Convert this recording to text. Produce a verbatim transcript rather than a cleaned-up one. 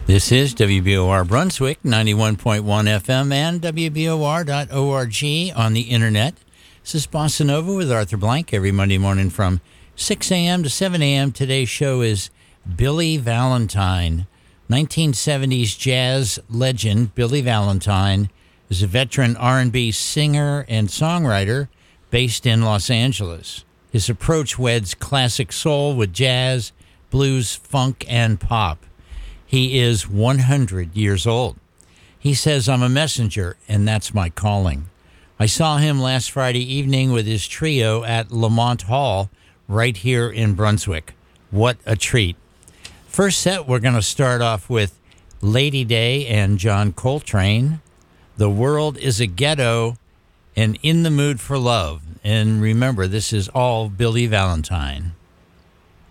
This is W B O R Brunswick, ninety-one point one F M and W B O R dot org on the internet. This is Bossa Nova with Arthur Blank every Monday morning from six a.m. to seven a.m. Today's show is Billy Valentine. nineteen seventies jazz legend Billy Valentine is a veteran R and B singer and songwriter based in Los Angeles. His approach weds classic soul with jazz, blues, funk, and pop. He is one hundred years old. He says, "I'm a messenger, and that's my calling." I saw him last Friday evening with his trio at Lamont Hall right here in Brunswick. What a treat. First set, we're going to start off with Lady Day and John Coltrane. The World is a Ghetto and In the Mood for Love. And remember, this is all Billy Valentine.